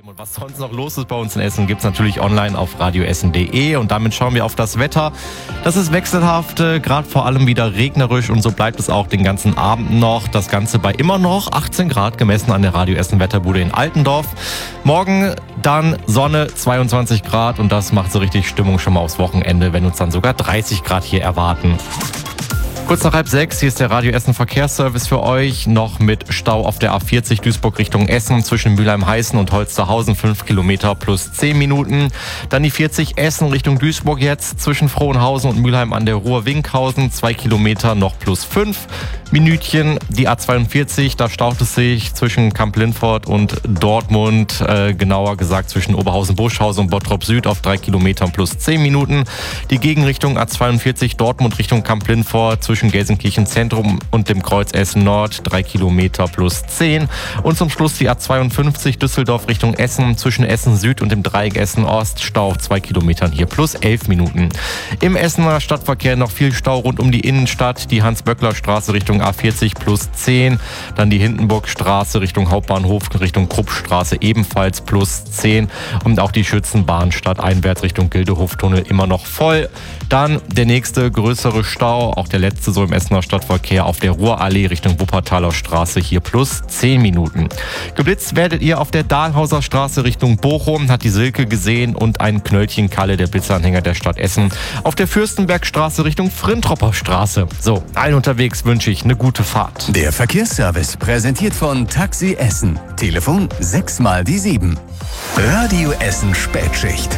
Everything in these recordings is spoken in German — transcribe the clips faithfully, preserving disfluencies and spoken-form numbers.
Und was sonst noch los ist bei uns in Essen, gibt es natürlich online auf radio essen punkt de. Und damit schauen wir auf das Wetter. Das ist wechselhaft, äh, gerade vor allem wieder regnerisch. Und so bleibt es auch den ganzen Abend noch. Das Ganze bei immer noch achtzehn Grad gemessen an der Radio Essen Wetterbude in Altendorf. Morgen dann Sonne, zweiundzwanzig Grad. Und das macht so richtig Stimmung schon mal aufs Wochenende, wenn uns dann sogar dreißig Grad hier erwarten. Kurz nach halb sechs, hier ist der Radio Essen Verkehrsservice für euch. Noch mit Stau auf der A vierzig Duisburg Richtung Essen zwischen Mülheim-Heißen und Holsterhausen, fünf Kilometer plus zehn Minuten. Dann die vierzig Essen Richtung Duisburg jetzt zwischen Frohnhausen und Mülheim an der Ruhr-Winkhausen, zwei Kilometer noch plus fünf Minütchen. Die A zweiundvierzig, da staut es sich zwischen Kamp-Lindfort und Dortmund, äh, genauer gesagt zwischen Oberhausen-Buschhausen und Bottrop Süd auf drei Kilometer plus zehn Minuten. Die Gegenrichtung A zweiundvierzig Dortmund Richtung Kamp-Lindfort zwischen Gelsenkirchen Zentrum und dem Kreuz Essen Nord, drei Kilometer plus zehn. Und zum Schluss die A zweiundfünfzig Düsseldorf Richtung Essen zwischen Essen Süd und dem Dreieck Essen Ost, Stau auf zwei Kilometern hier plus elf Minuten. Im Essener Stadtverkehr noch viel Stau rund um die Innenstadt, die Hans-Böckler-Straße Richtung A vierzig plus zehn, dann die Hindenburgstraße Richtung Hauptbahnhof Richtung Kruppstraße ebenfalls plus zehn und auch die Schützenbahn stadteinwärts Richtung Gildehoftunnel immer noch voll. Dann der nächste größere Stau, auch der letzte so im Essener Stadtverkehr auf der Ruhrallee Richtung Wuppertaler Straße hier plus zehn Minuten. Geblitzt werdet ihr auf der Dahlhauser Straße Richtung Bochum, hat die Silke gesehen und ein Knöllchen Kalle, der Blitzanhänger der Stadt Essen. Auf der Fürstenbergstraße Richtung Frintropper Straße. So, allen unterwegs wünsche ich eine gute Fahrt. Der Verkehrsservice präsentiert von Taxi Essen. Telefon sechs mal die sieben. Radio Essen Spätschicht.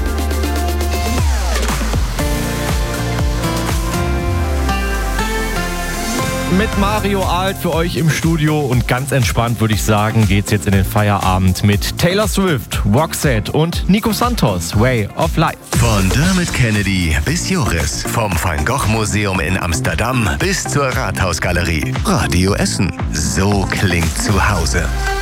Mit Mario Alt für euch im Studio und ganz entspannt würde ich sagen, geht's jetzt in den Feierabend mit Taylor Swift, Roxette und Nico Santos, Way of Life. Von Dermot Kennedy bis Joris, vom Van Gogh Museum in Amsterdam bis zur Rathausgalerie. Radio Essen, so klingt zu Hause.